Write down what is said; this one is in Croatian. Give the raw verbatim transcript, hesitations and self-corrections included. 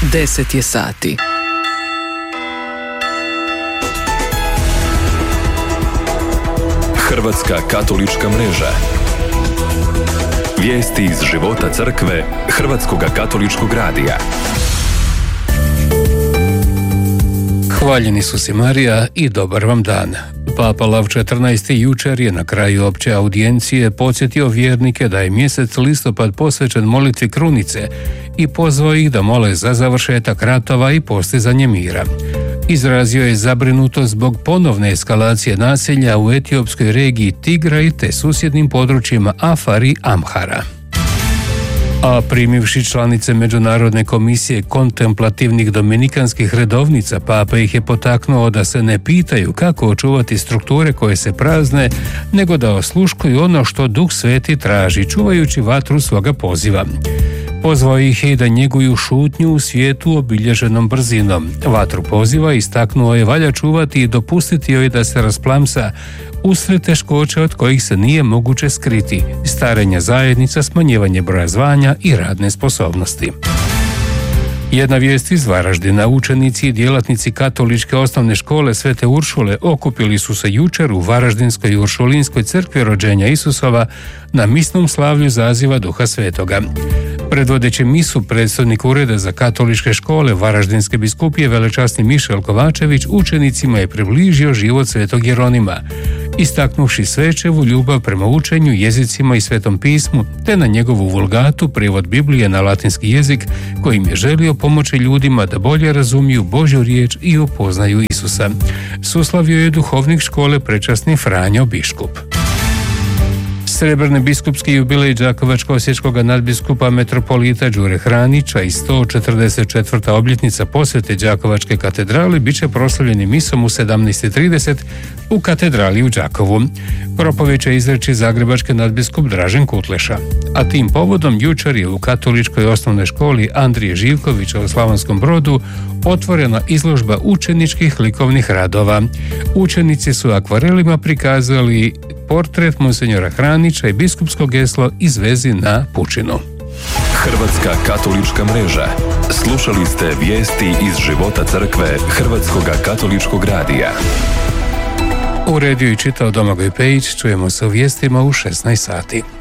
deset je sati. Hrvatska katolička mreža. Vijesti iz života crkve Hrvatskoga katoličkog radija. Hvaljeni su si Marija i dobar vam dan. Papa Lav četrnaesti jučer je na kraju opće audijencije podsjetio vjernike da je mjesec listopad posvećen molitvi krunice i pozvao ih da mole za završetak ratova i postizanje mira. Izrazio je zabrinutost zbog ponovne eskalacije nasilja u etiopskoj regiji Tigraj te susjednim područjima Afar i Amhara. A primivši članice Međunarodne komisije kontemplativnih dominikanskih redovnica, Papa ih je potaknuo da se ne pitaju kako očuvati strukture koje se prazne, nego da osluškuju ono što Duh Sveti traži, čuvajući vatru svoga poziva. Pozvao ih je i da njeguju šutnju u svijetu obilježenom brzinom. Vatru poziva istaknuo je valja čuvati i dopustiti joj da se rasplamsa usred teškoća od kojih se nije moguće skriti, starenja zajednica, smanjivanje broja zvanja i radne sposobnosti. Jedna vijest iz Varaždina. Učenici i djelatnici katoličke osnovne škole Svete Uršule okupili su se jučer u Varaždinskoj Uršulinskoj crkvi rođenja Isusova na misnom slavlju zaziva Duha Svetoga. Predvodeći misu predstojnik Ureda za katoličke škole Varaždinske biskupije velečasni Mišel Kovačević učenicima je približio život Svetog Jeronima, istaknuvši Svečevu ljubav prema učenju, jezicima i Svetom pismu, te na njegovu vulgatu prijevod Biblije na latinski jezik kojim je želio pomoći ljudima da bolje razumiju Božju riječ i upoznaju Isusa. Suslavio je duhovnik škole prečasni Franjo Biškup. Srebrni biskupski jubilej Đakovačko-osječkog nadbiskupa metropolita Đure Hranića i sto četrdeset četvrta obljetnica posvete Đakovačke katedrali bit će proslavljeni misom u sedamnaest i trideset u katedrali u Đakovu. Propovijed će izreći zagrebački nadbiskup Dražen Kutleša. A tim povodom jučer je u katoličkoj osnovnoj školi Andrije Živkovića u Slavonskom Brodu otvorena izložba učeničkih likovnih radova. Učenici su akvarelima prikazali portret monsenjora Hranića i biskupsko geslo iz vezi na pučinu. Hrvatska katolička mreža. Slušali ste vijesti iz života crkve Hrvatskoga katoličkog radija. Uredio i čitao Domagoj Pejić. Čujemo se u vijestima u šesnaest sati.